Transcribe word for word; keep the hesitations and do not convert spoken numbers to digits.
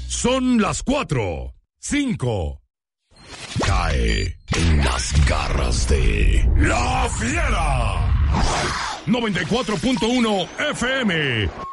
Son las cuatro, cinco. Cae en las garras de La Fiera. noventa y cuatro punto uno F M.